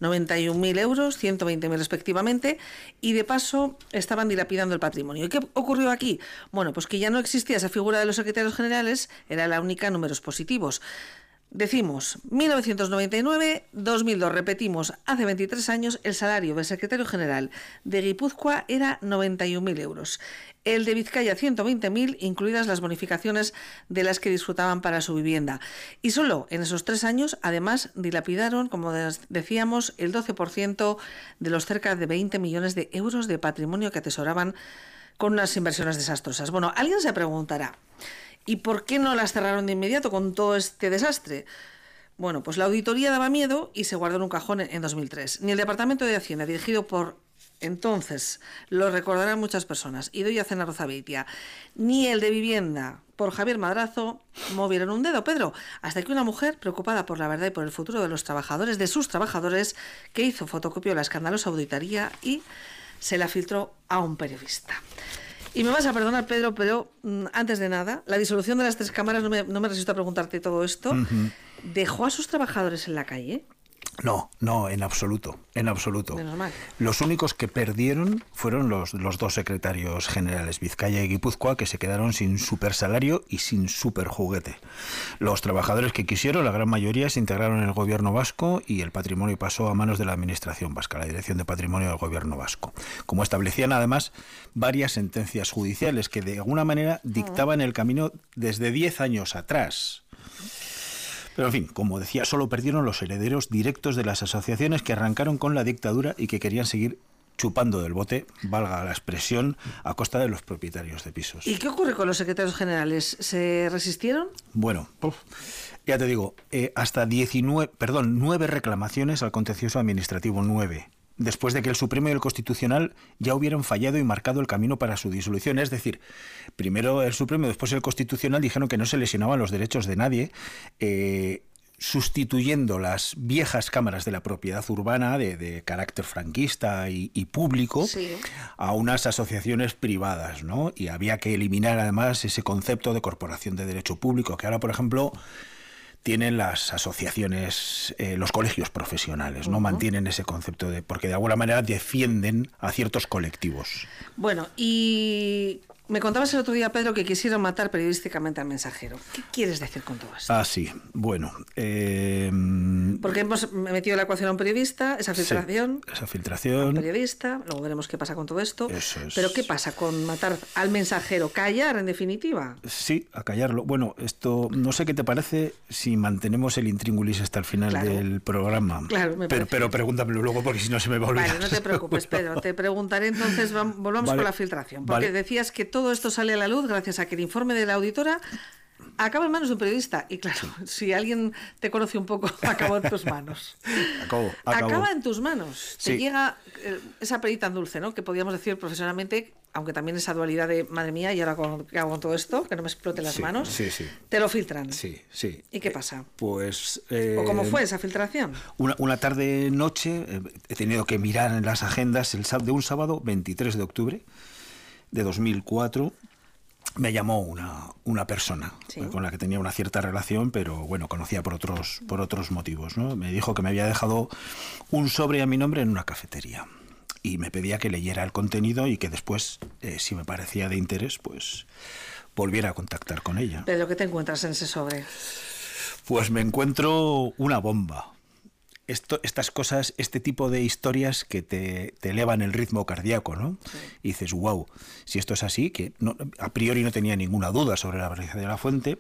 91.000 euros, 120.000 respectivamente, y de paso estaban dilapidando el patrimonio. ¿Y qué ocurrió aquí? Bueno, pues que ya no existía esa figura de los secretarios generales, era la única en números positivos. Decimos, 1999, 2002, repetimos, hace 23 años el salario del secretario general de Guipúzcoa era 91.000 euros. El de Vizcaya 120.000, incluidas las bonificaciones de las que disfrutaban para su vivienda. Y solo en esos 3 años, además, dilapidaron, como decíamos, el 12% de los cerca de 20 millones de euros de patrimonio que atesoraban con unas inversiones desastrosas. Bueno, alguien se preguntará, ¿y por qué no las cerraron de inmediato con todo este desastre? Bueno, pues la auditoría daba miedo y se guardó en un cajón en 2003. Ni el Departamento de Hacienda, dirigido por entonces, lo recordarán muchas personas, Idoia Zenarruzabeitia, ni el de Vivienda, por Javier Madrazo, movieron un dedo, Pedro, hasta que una mujer, preocupada por la verdad y por el futuro de los trabajadores, de sus trabajadores, que hizo fotocopió la escandalosa auditoría y se la filtró a un periodista. Y me vas a perdonar, Pedro, pero antes de nada, la disolución de las 3 cámaras, no me resisto a preguntarte todo esto, ¿dejó a sus trabajadores en la calle? No, en absoluto, en absoluto. Menos mal. Los únicos que perdieron fueron los 2 secretarios generales, Vizcaya y Guipúzcoa, que se quedaron sin supersalario y sin superjuguete. Los trabajadores que quisieron, la gran mayoría, se integraron en el gobierno vasco y el patrimonio pasó a manos de la administración vasca, la Dirección de Patrimonio del gobierno vasco. Como establecían además varias sentencias judiciales que de alguna manera dictaban el camino desde 10 años atrás. Pero en fin, como decía, solo perdieron los herederos directos de las asociaciones que arrancaron con la dictadura y que querían seguir chupando del bote, valga la expresión, a costa de los propietarios de pisos. ¿Y qué ocurre con los secretarios generales? ¿Se resistieron? Bueno, ya te digo, hasta 9 reclamaciones al contencioso administrativo, 9. Después de que el Supremo y el Constitucional ya hubieran fallado y marcado el camino para su disolución. Es decir, primero el Supremo y después el Constitucional dijeron que no se lesionaban los derechos de nadie, sustituyendo las viejas cámaras de la propiedad urbana de carácter franquista y público, sí, a unas asociaciones privadas, ¿no? Y había que eliminar además ese concepto de corporación de derecho público, que ahora, por ejemplo, tienen las asociaciones, los colegios profesionales, ¿no? Mantienen ese concepto porque de alguna manera defienden a ciertos colectivos. Bueno, y me contabas el otro día, Pedro, que quisieron matar periodísticamente al Mensajero. ¿Qué quieres decir con todo esto? Ah, sí. Bueno, porque hemos metido en la ecuación a un periodista, esa filtración. Sí, esa filtración. A un periodista, luego veremos qué pasa con todo esto. Eso es. Pero ¿qué pasa con matar al Mensajero? ¿Callar, en definitiva? Sí, a callarlo. Bueno, esto, no sé qué te parece si mantenemos el intríngulis hasta el final del programa. Claro, pero pregúntamelo luego porque si no se me va a olvidar. Vale, no te preocupes, Pedro. Te preguntaré entonces, volvamos con la filtración. Porque decías que todo esto sale a la luz gracias a que el informe de la auditora acaba en manos de un periodista. Y claro, si alguien te conoce un poco, acabó en tus manos. Acaba en tus manos. Te llega esa perita tan dulce, ¿no? Que podíamos decir profesionalmente, aunque también esa dualidad de, madre mía, y ahora ¿qué hago con todo esto? Que no me explote las manos. Sí. Te lo filtran. Sí. ¿Y qué pasa? Pues... ¿O cómo fue esa filtración? Una tarde-noche he tenido que mirar en las agendas de un sábado 23 de octubre de 2004... Me llamó una persona, ¿sí?, con la que tenía una cierta relación, pero bueno, conocía por otros motivos, ¿no? Me dijo que me había dejado un sobre a mi nombre en una cafetería y me pedía que leyera el contenido y que después, si me parecía de interés, pues volviera a contactar con ella. ¿Pero qué te encuentras en ese sobre? Pues me encuentro una bomba. Estas cosas, este tipo de historias que te elevan el ritmo cardíaco, ¿no? Sí. Y dices, wow, si esto es así, que a priori no tenía ninguna duda sobre la veracidad de la fuente,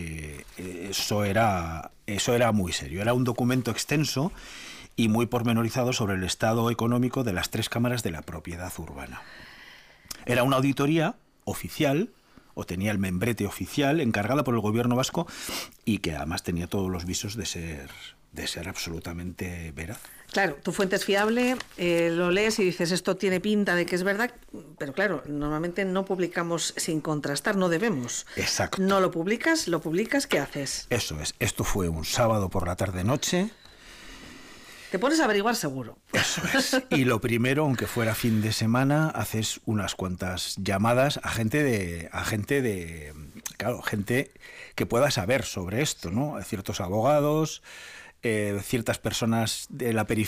eso era muy serio. Era un documento extenso y muy pormenorizado sobre el estado económico de las 3 cámaras de la propiedad urbana. Era una auditoría oficial, o tenía el membrete oficial, encargada por el gobierno vasco y que además tenía todos los visos de ser absolutamente veraz. Claro, tu fuente es fiable, lo lees y dices, esto tiene pinta de que es verdad, pero claro, normalmente no publicamos sin contrastar, no debemos. Exacto. No lo publicas, ¿qué haces? Eso es, esto fue un sábado por la tarde-noche. Te pones a averiguar seguro. Eso es. Y lo primero, aunque fuera fin de semana, haces unas cuantas llamadas a gente que pueda saber sobre esto, ¿no? A ciertos abogados, ciertas personas de la periferia